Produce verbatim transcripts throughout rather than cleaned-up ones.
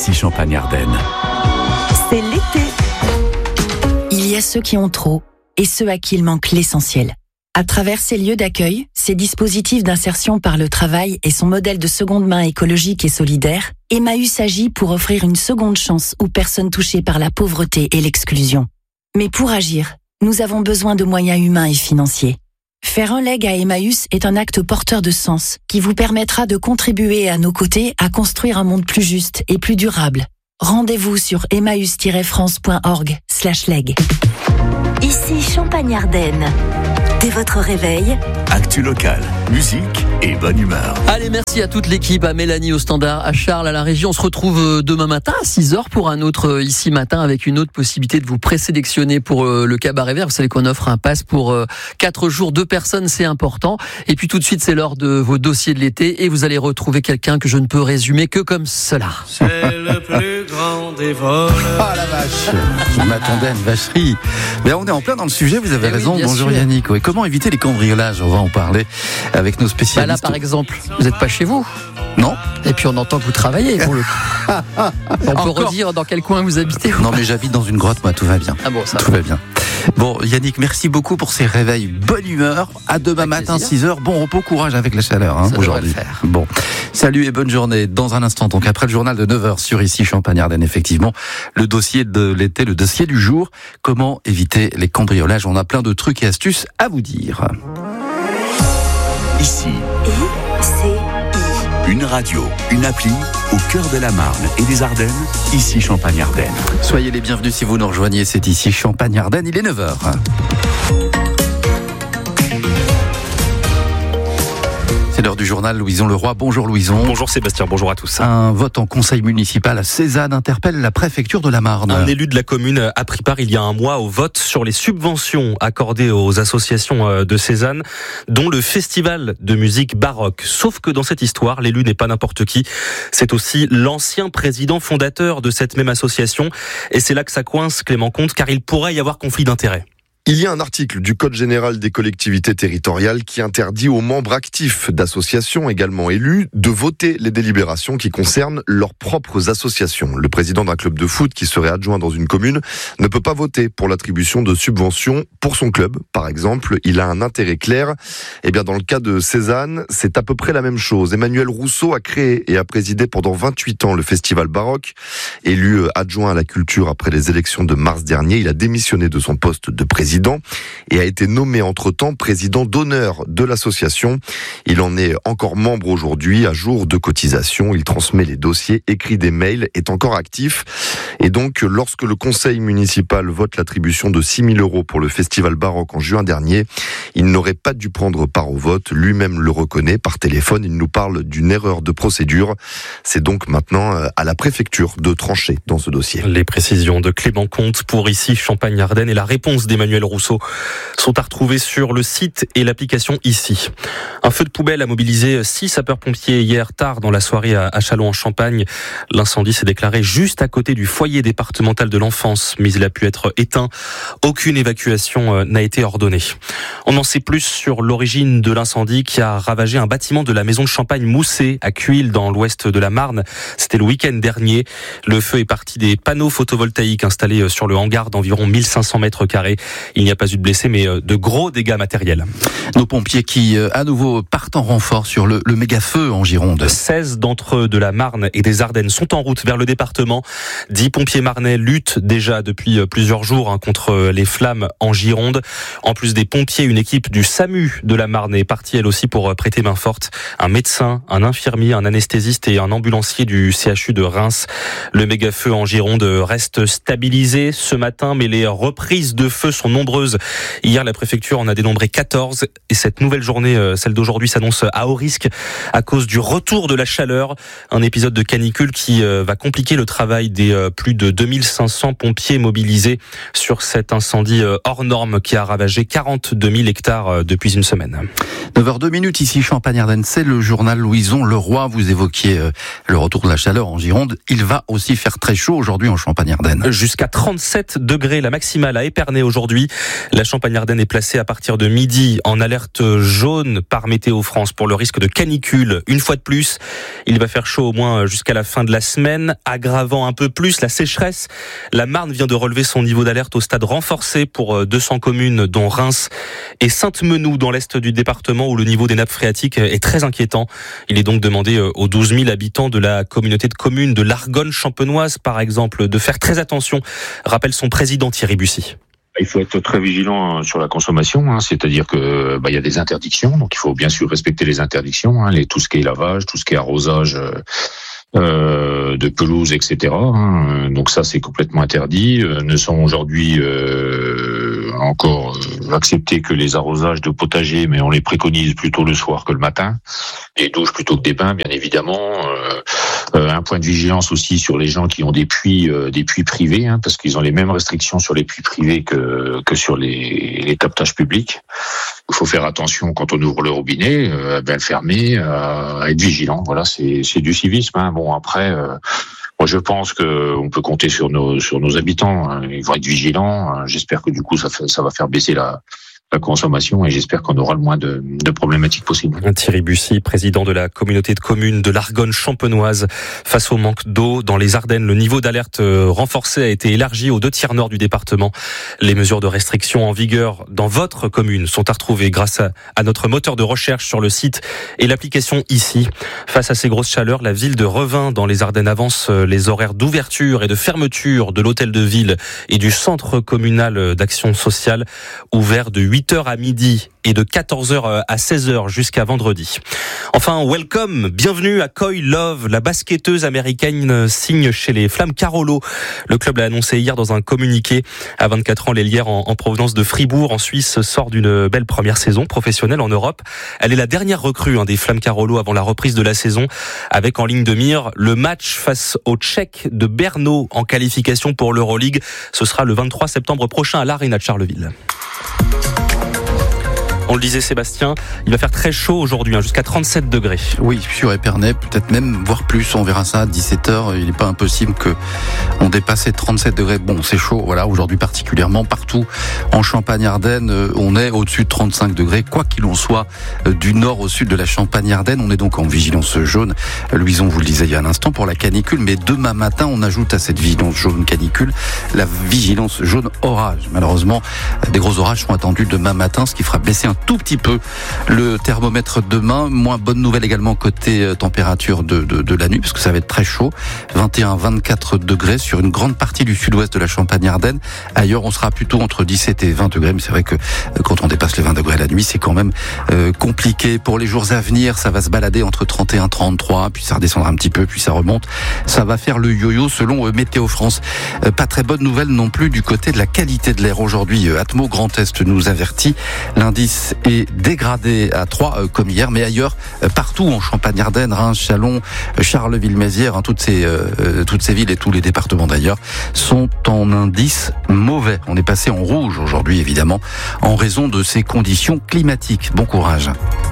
ici Champagne-Ardenne. C'est l'été. Il y a ceux qui ont trop et ceux à qui il manque l'essentiel. À travers ces lieux d'accueil, ces dispositifs d'insertion par le travail et son modèle de seconde main écologique et solidaire, Emmaüs agit pour offrir une seconde chance aux personnes touchées par la pauvreté et l'exclusion. Mais pour agir, nous avons besoin de moyens humains et financiers. Faire un leg à Emmaüs est un acte porteur de sens qui vous permettra de contribuer à nos côtés à construire un monde plus juste et plus durable. Rendez-vous sur emmaüs tiret france point org slash leg. Ici Champagne-Ardenne. Dès votre réveil, Actu locale, musique et bonne humeur. Allez, merci à toute l'équipe, à Mélanie au standard, à Charles à la régie. On se retrouve demain matin à six heures pour un autre Ici Matin avec une autre possibilité de vous présélectionner pour le Cabaret Vert. Vous savez qu'on offre un pass pour quatre jours, deux personnes, c'est important. Et puis tout de suite, c'est l'heure de vos dossiers de l'été et vous allez retrouver quelqu'un que je ne peux résumer que comme cela. C'est le plus grand des voleurs. Ah la vache, je m'attendais à une vacherie. Mais on est en plein dans le sujet, vous avez Et raison. oui, Bonjour sûr. Yannick. Oui, comment éviter les cambriolages? On va en parler avec nos spécialistes. Bah là, par exemple, vous n'êtes pas chez vous. Non. Et puis on entend que vous travaillez pour le coup. On peut Encore. redire dans quel coin vous habitez. Non mais j'habite dans une grotte, moi tout va bien. Ah bon, ça Tout va bien. Bon Yannick, merci beaucoup pour ces réveils. Bonne humeur. À demain Avec matin, plaisir. six heures. Bon repos, courage avec la chaleur hein, Ça devrait aujourd'hui. le faire. Bon, salut et bonne journée. Dans un instant, donc après le journal de neuf heures sur Ici Champagne-Ardenne, effectivement, le dossier de l'été, le dossier du jour. Comment éviter les cambriolages? On a plein de trucs et astuces à vous dire. Ici, I C I. une radio, une appli au cœur de la Marne et des Ardennes, ici Champagne-Ardenne. Soyez les bienvenus si vous nous rejoignez, c'est ici Champagne-Ardenne, il est neuf heures. C'est l'heure du journal, Louison Leroy. Bonjour Louison. Bonjour Sébastien, bonjour à tous. Un vote en conseil municipal à Cézanne interpelle la préfecture de la Marne. Un élu de la commune a pris part il y a un mois au vote sur les subventions accordées aux associations de Cézanne, dont le festival de musique baroque. Sauf que dans cette histoire, l'élu n'est pas n'importe qui. C'est aussi l'ancien président fondateur de cette même association. Et c'est là que ça coince, Clément Comte, car il pourrait y avoir conflit d'intérêts. Il y a un article du Code général des collectivités territoriales qui interdit aux membres actifs d'associations également élus de voter les délibérations qui concernent leurs propres associations. Le président d'un club de foot qui serait adjoint dans une commune ne peut pas voter pour l'attribution de subventions pour son club. Par exemple, il a un intérêt clair. Eh bien, dans le cas de Cézanne, c'est à peu près la même chose. Emmanuel Rousseau a créé et a présidé pendant vingt-huit ans le festival baroque. Élu adjoint à la culture après les élections de mars dernier, il a démissionné de son poste de président et a été nommé entre-temps président d'honneur de l'association. Il en est encore membre aujourd'hui, à jour de cotisation. Il transmet les dossiers, écrit des mails, est encore actif. Et donc, lorsque le conseil municipal vote l'attribution de six mille euros pour le festival baroque en juin dernier, il n'aurait pas dû prendre part au vote. Lui-même le reconnaît par téléphone. Il nous parle d'une erreur de procédure. C'est donc maintenant à la préfecture de trancher dans ce dossier. Les précisions de Clément Comte pour Ici Champagne-Ardenne et la réponse d'Emmanuel Rousseau sont à retrouver sur le site et l'application Ici. Un feu de poubelle a mobilisé six sapeurs-pompiers hier tard dans la soirée à Châlons en Champagne. L'incendie s'est déclaré juste à côté du foyer départemental de l'enfance, mais il a pu être éteint. Aucune évacuation n'a été ordonnée. On en sait plus sur l'origine de l'incendie qui a ravagé un bâtiment de la maison de Champagne Mousset à Cuil dans l'ouest de la Marne. C'était le week-end dernier. Le feu est parti des panneaux photovoltaïques installés sur le hangar d'environ mille cinq cents mètres carrés. Il n'y a pas eu de blessés, mais de gros dégâts matériels. Nos pompiers qui, à nouveau, partent en renfort sur le, le méga-feu en Gironde. seize d'entre eux de la Marne et des Ardennes sont en route vers le département. dix pompiers marnais luttent déjà depuis plusieurs jours hein, contre les flammes en Gironde. En plus des pompiers, une équipe du SAMU de la Marne est partie elle aussi pour prêter main forte. Un médecin, un infirmier, un anesthésiste et un ambulancier du C H U de Reims. Le méga-feu en Gironde reste stabilisé ce matin, mais les reprises de feu sont nombreuses. Hier, la préfecture en a dénombré quatorze et cette nouvelle journée, celle d'aujourd'hui, s'annonce à haut risque à cause du retour de la chaleur. Un épisode de canicule qui va compliquer le travail des plus de deux mille cinq cents pompiers mobilisés sur cet incendie hors norme qui a ravagé quarante-deux mille hectares depuis une semaine. neuf heures deux minutes ici, Champagne-Ardenne, c'est le journal Louison Leroy. Vous évoquiez euh, le retour de la chaleur en Gironde. Il va aussi faire très chaud aujourd'hui en Champagne-Ardenne. Jusqu'à trente-sept degrés, la maximale à Épernay aujourd'hui. midi. La Champagne-Ardenne est placée à partir de midi en alerte jaune par Météo France pour le risque de canicule. Une fois de plus, il va faire chaud au moins jusqu'à la fin de la semaine, aggravant un peu plus la sécheresse. La Marne vient de relever son niveau d'alerte au stade renforcé pour deux cents communes, dont Reims et Sainte-Menou dans l'est du département, où le niveau des nappes phréatiques est très inquiétant. Il est donc demandé aux douze mille habitants de la communauté de communes de l'Argonne champenoise, par exemple, de faire très attention, rappelle son président Thierry Bussy. Il faut être très vigilant sur la consommation, hein, c'est-à-dire que bah, il y a des interdictions, donc il faut bien sûr respecter les interdictions, hein, les, tout ce qui est lavage, tout ce qui est arrosage euh, euh, de pelouse, et cetera. Hein, donc ça, c'est complètement interdit. Euh, ne sont aujourd'hui euh, encore euh, acceptés que les arrosages de potager, mais on les préconise plutôt le soir que le matin. Les douches plutôt que des bains, bien évidemment. Euh, Euh, un point de vigilance aussi sur les gens qui ont des puits, euh, des puits privés, hein, parce qu'ils ont les mêmes restrictions sur les puits privés que que sur les, les captages publics. Il faut faire attention quand on ouvre le robinet, euh, à bien le fermer, euh, à être vigilant. Voilà, c'est c'est du civisme. Hein. Bon, après, euh, moi je pense que on peut compter sur nos sur nos habitants. Hein. Ils vont être vigilants. J'espère que du coup ça fait, ça va faire baisser la la consommation et j'espère qu'on aura le moins de, de problématiques possibles. Thierry Bussy, président de la communauté de communes de l'Argonne champenoise. Face au manque d'eau dans les Ardennes, le niveau d'alerte renforcé a été élargi aux deux tiers nord du département. Les mesures de restriction en vigueur dans votre commune sont à retrouver grâce à, à notre moteur de recherche sur le site et l'application ici. Face à ces grosses chaleurs, la ville de Revin dans les Ardennes avance les horaires d'ouverture et de fermeture de l'hôtel de ville et du centre communal d'action sociale, ouvert de huit heures à midi et de quatorze heures à seize heures jusqu'à vendredi. Enfin, welcome, bienvenue à Coy Love. La basketteuse américaine signe chez les Flammes Carolo. Le club l'a annoncé hier dans un communiqué. À vingt-quatre ans, l'ailière en, en provenance de Fribourg, en Suisse, sort d'une belle première saison professionnelle en Europe. Elle est la dernière recrue hein, des Flammes Carolo avant la reprise de la saison, avec en ligne de mire le match face aux Tchèques de Brno en qualification pour l'Euroleague. Ce sera le vingt-trois septembre prochain à l'Arena de Charleville. On le disait Sébastien, il va faire très chaud aujourd'hui, hein, jusqu'à trente-sept degrés. Oui, sur Épernay, peut-être même, voire plus, on verra ça à dix-sept heures. Il n'est pas impossible que on dépasse les trente-sept degrés. Bon, c'est chaud, voilà, aujourd'hui particulièrement, partout en Champagne-Ardenne, on est au-dessus de trente-cinq degrés, quoi qu'il en soit, du nord au sud de la Champagne-Ardenne. On est donc en vigilance jaune. Louison vous le disait il y a un instant, pour la canicule, mais demain matin, on ajoute à cette vigilance jaune canicule la vigilance jaune orage. Malheureusement, des gros orages sont attendus demain matin, ce qui fera baisser un tout petit peu le thermomètre demain. Moins bonne nouvelle également côté température de, de, de la nuit, parce que ça va être très chaud, vingt et un à vingt-quatre degrés sur une grande partie du sud-ouest de la Champagne-Ardenne. Ailleurs, on sera plutôt entre dix-sept et vingt degrés, mais c'est vrai que quand on dépasse les vingt degrés la nuit, c'est quand même euh, compliqué. Pour les jours à venir, ça va se balader entre trente et un, trente-trois, puis ça redescendra un petit peu, puis ça remonte. Ça va faire le yo-yo selon euh, Météo France. Euh, pas très bonne nouvelle non plus du côté de la qualité de l'air. Aujourd'hui, euh, Atmo Grand Est nous avertit, l'indice est dégradé à trois euh, comme hier, mais ailleurs, euh, partout en Champagne-Ardenne, Reims, Châlons, euh, Charleville-Mézières, hein, toutes ces euh, toutes ces villes et tous les départements d'ailleurs sont en indice mauvais. On est passé en rouge aujourd'hui évidemment en raison de ces conditions climatiques. Bon courage.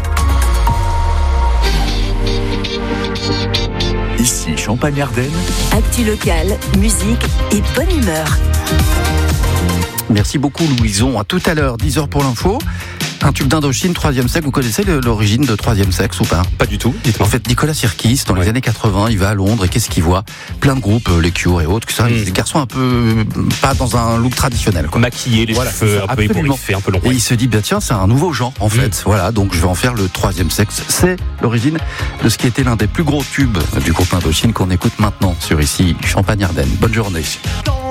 Ici Champagne-Ardenne. Actu locale, musique et bonne humeur. Merci beaucoup Louison. À tout à l'heure, dix heures pour l'info. Un tube d'Indochine, troisième sexe. Vous connaissez l'origine de troisième sexe ou pas? Pas du tout. En fait, Nicolas Sirkis, dans ouais. les années quatre-vingts, il va à Londres et qu'est-ce qu'il voit? Plein de groupes, les Cure et autres, que ça, mmh. des garçons un peu pas dans un look traditionnel, quoi. Maquillés, les voilà, cheveux un peu ébouriffés, un peu longs. Et il se dit, bah tiens, c'est un nouveau genre en fait. Mmh. Voilà, donc je vais en faire le troisième sexe. C'est l'origine de ce qui était l'un des plus gros tubes du groupe Indochine qu'on écoute maintenant sur ici Champagne-Ardenne. Bonne journée.